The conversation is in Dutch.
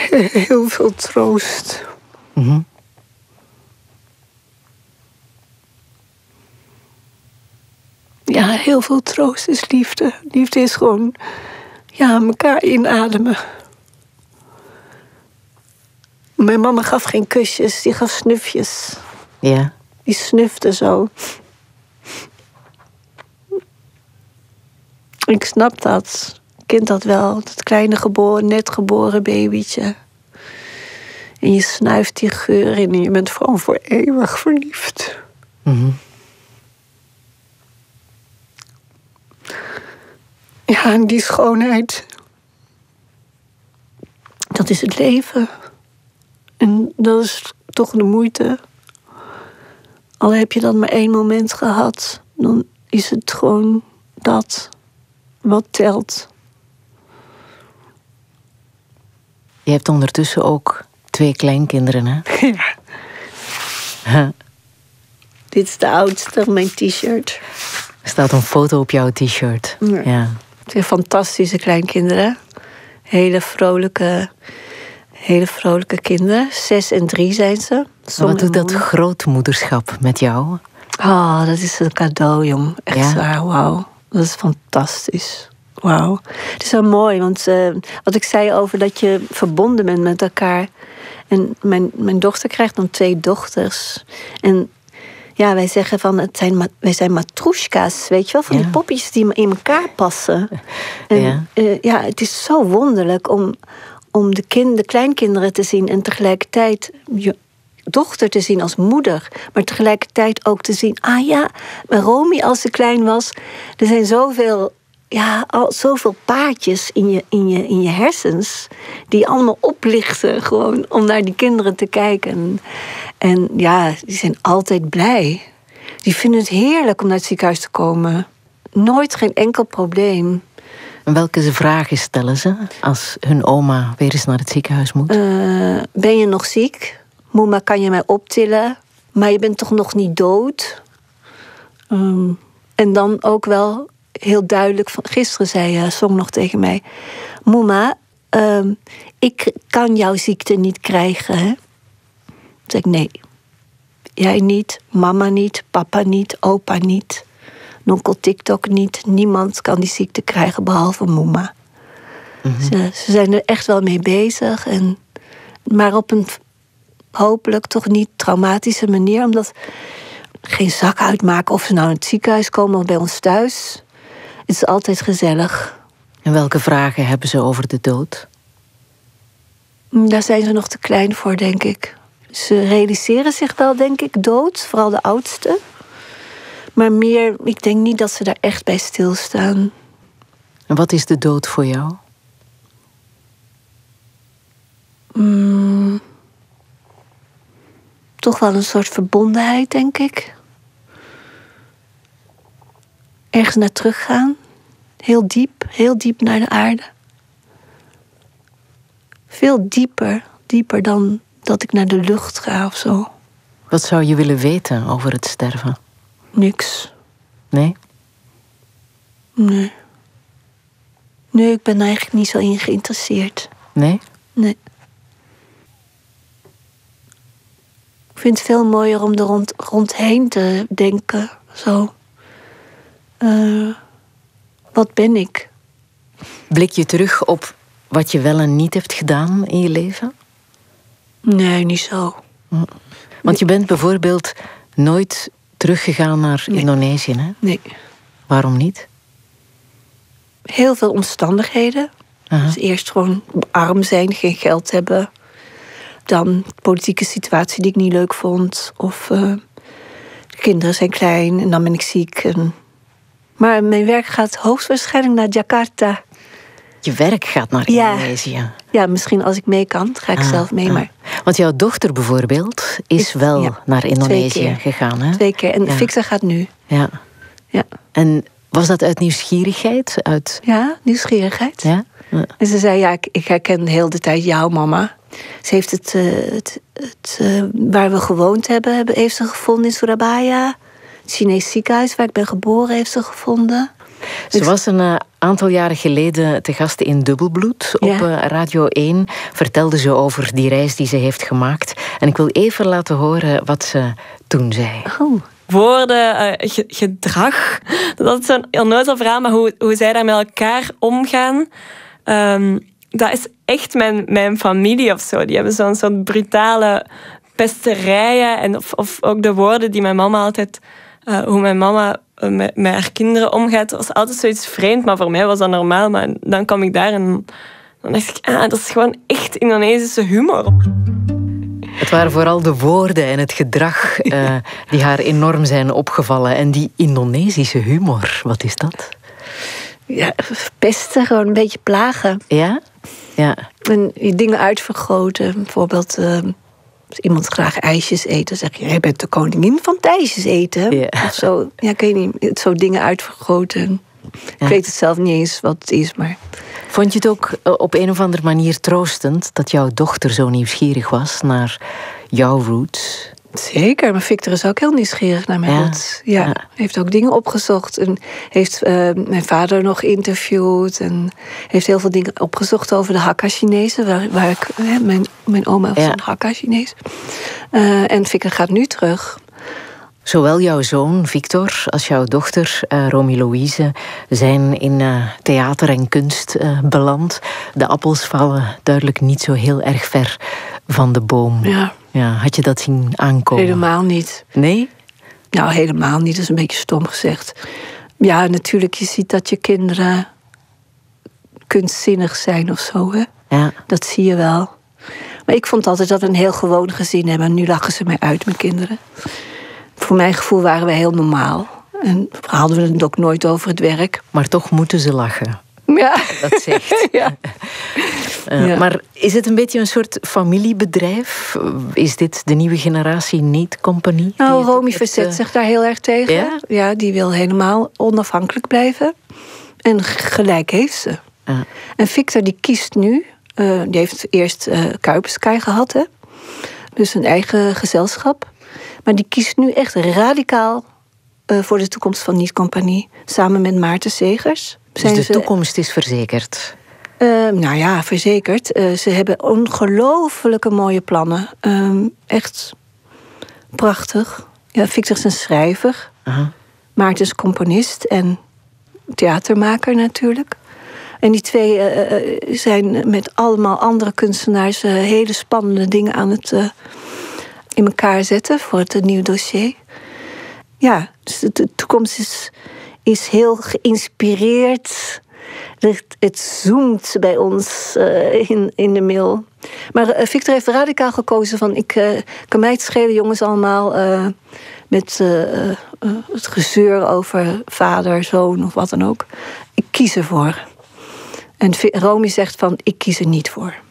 Heel veel troost. Mm-hmm. Ja, heel veel troost is liefde. Liefde is gewoon, ja, elkaar inademen. Mijn mama gaf geen kusjes, die gaf snufjes. Ja. Die snufte zo. Ik snap dat. Kind dat wel. Dat kleine net geboren babytje. En je snuift die geur in en je bent gewoon voor eeuwig verliefd. Mm-hmm. Ja, en die schoonheid. Dat is het leven. En dat is toch de moeite. Al heb je dan maar 1 moment gehad, dan is het gewoon dat wat telt. Je hebt ondertussen ook 2 kleinkinderen, hè? Ja. Huh. Dit is de oudste, mijn t-shirt. Er staat een foto op jouw t-shirt. Ja. Ja. Het zijn fantastische kleinkinderen. Hele vrolijke kinderen. 6 en 3 zijn ze. Wat doet dat grootmoederschap met jou? Oh, dat is een cadeau, jong. Echt Ja? waar, wauw. Dat is fantastisch. Wauw. Het is wel mooi, want wat ik zei over dat je verbonden bent met elkaar. En mijn dochter krijgt dan 2 dochters. En ja, wij zeggen van, wij zijn matroeska's, weet je wel? Van die poppies die in elkaar passen. En ja, het is zo wonderlijk om de kleinkinderen te zien en tegelijkertijd je dochter te zien als moeder, maar tegelijkertijd ook te zien, bij Romy als ze klein was, er zijn zoveel paadjes in je hersens die allemaal oplichten gewoon om naar die kinderen te kijken. En ja, die zijn altijd blij. Die vinden het heerlijk om naar het ziekenhuis te komen. Nooit geen enkel probleem. En welke vragen stellen ze als hun oma weer eens naar het ziekenhuis moet? Ben je nog ziek? Moema, kan je mij optillen? Maar je bent toch nog niet dood? En dan ook wel heel duidelijk, gisteren zei Song nog tegen mij, Moema, ik kan jouw ziekte niet krijgen, hè? Toen zei ik, nee. Jij niet, mama niet, papa niet, opa niet, nonkel TikTok niet. Niemand kan die ziekte krijgen behalve Moema. Mm-hmm. Ze zijn er echt wel mee bezig. Maar op een hopelijk toch niet traumatische manier. Omdat geen zak uitmaken of ze nou in het ziekenhuis komen of bij ons thuis. Het is altijd gezellig. En welke vragen hebben ze over de dood? Daar zijn ze nog te klein voor, denk ik. Ze realiseren zich wel, denk ik, dood. Vooral de oudste. Maar meer, ik denk niet dat ze daar echt bij stilstaan. En wat is de dood voor jou? Toch wel een soort verbondenheid, denk ik. Ergens naar teruggaan. Heel diep naar de aarde. Veel dieper dan dat ik naar de lucht ga of zo. Wat zou je willen weten over het sterven? Niks. Nee? Nee. Nee, ik ben er eigenlijk niet zo in geïnteresseerd. Nee? Nee. Ik vind het veel mooier om er rondheen te denken. Zo. Wat ben ik? Blik je terug op wat je wel en niet hebt gedaan in je leven? Nee, niet zo. Want je bent bijvoorbeeld nooit teruggegaan naar Indonesië, hè? Nee. Waarom niet? Heel veel omstandigheden. Dus eerst gewoon arm zijn, geen geld hebben. Dan politieke situatie die ik niet leuk vond. Of de kinderen zijn klein en dan ben ik ziek. Maar mijn werk gaat hoogstwaarschijnlijk naar Jakarta. Je werk gaat naar Indonesië? Ja, misschien als ik mee kan, ga ik zelf mee. Maar want jouw dochter bijvoorbeeld is wel naar Indonesië gegaan, hè? 2 keer. En Fixa gaat nu. Ja. Ja. En was dat uit nieuwsgierigheid? Ja, nieuwsgierigheid. Ja? Ja. En ze zei, ik herken de hele tijd jouw mama. Ze heeft het waar we gewoond hebben, heeft ze gevonden in Surabaya. Het Chinees ziekenhuis waar ik ben geboren heeft ze gevonden. Ze was een aantal jaren geleden te gast in Dubbelbloed op Radio 1. Vertelde ze over die reis die ze heeft gemaakt. En ik wil even laten horen wat ze toen zei. Oh. Woorden, gedrag. Dat is zo'n onnozel verhaal, maar hoe zij daar met elkaar omgaan, dat is echt mijn familie of zo. Die hebben zo'n soort brutale pesterijen. En of ook de woorden die mijn mama altijd... hoe mijn mama met haar kinderen omgaat, was altijd zoiets vreemd. Maar voor mij was dat normaal. Maar dan kwam ik daar en dan dacht ik... dat is gewoon echt Indonesische humor. Het waren vooral de woorden en het gedrag die haar enorm zijn opgevallen. En die Indonesische humor, wat is dat? Ja, pesten, gewoon een beetje plagen. Ja? Ja. En dingen uitvergroten. Bijvoorbeeld, als iemand graag ijsjes eet, dan zeg je... jij bent de koningin van het ijsjes eten. Ja. Of zo. Ja, ik weet niet, zo dingen uitvergroten. Ik weet het zelf niet eens wat het is, maar... Vond je het ook op een of andere manier troostend dat jouw dochter zo nieuwsgierig was naar jouw roots? Zeker, maar Victor is ook heel nieuwsgierig naar mijn roots. Ja, heeft ook dingen opgezocht en heeft mijn vader nog geïnterviewd en heeft heel veel dingen opgezocht over de Hakka-Chinezen, waar ik, mijn oma was een Hakka-Chinees. En Victor gaat nu terug. Zowel jouw zoon Victor als jouw dochter Romy Louise zijn in theater en kunst beland. De appels vallen duidelijk niet zo heel erg ver van de boom. Ja, had je dat zien aankomen? Helemaal niet. Nee? Nou, helemaal niet. Dat is een beetje stom gezegd. Ja, natuurlijk, je ziet dat je kinderen kunstzinnig zijn of zo, hè? Ja. Dat zie je wel. Maar ik vond altijd dat we een heel gewoon gezin hebben. En nu lachen ze mij uit, mijn kinderen. Voor mijn gevoel waren we heel normaal. En hadden we het ook nooit over het werk. Maar toch moeten ze lachen. Ja. Dat zegt. Ja. Maar is het een beetje een soort familiebedrijf? Is dit de nieuwe generatie niet-compagnie? Nou, Romy verzet zich daar heel erg tegen. Ja? Ja, die wil helemaal onafhankelijk blijven. En gelijk heeft ze. Ja. En Victor die kiest nu... die heeft eerst Kuipersky gehad, hè? Dus een eigen gezelschap. Maar die kiest nu echt radicaal voor de toekomst van niet-compagnie. Samen met Maarten Segers. Dus de toekomst is verzekerd? Nou ja, verzekerd. Ze hebben ongelooflijke mooie plannen. Echt prachtig. Ja, Victor is een schrijver. Maarten is componist en theatermaker natuurlijk. En die twee zijn met allemaal andere kunstenaars... hele spannende dingen aan het in elkaar zetten voor het nieuwe dossier. Ja, dus de toekomst is heel geïnspireerd. Het zoomt bij ons in de mail. Maar Victor heeft radicaal gekozen van... kan mij het schelen, jongens, allemaal... met het gezeur over vader, zoon of wat dan ook. Ik kies ervoor. En Romy zegt van, ik kies er niet voor.